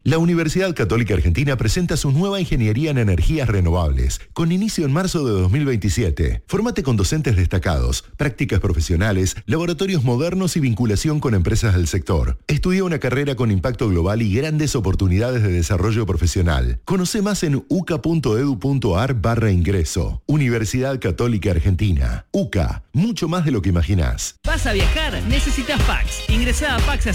La Universidad Católica Argentina presenta su nueva ingeniería en energías renovables, con inicio en marzo de 2027. Fórmate con docentes destacados, prácticas profesionales, laboratorios modernos y vinculación con empresas del sector. Estudia una carrera con impacto global y grandes oportunidades de desarrollo profesional. Conoce más en uca.edu.ar/ingreso. Universidad Católica Argentina. UCA, mucho más de lo que imaginás. ¿Vas a viajar? Necesitas Pax. Ingresá a Pax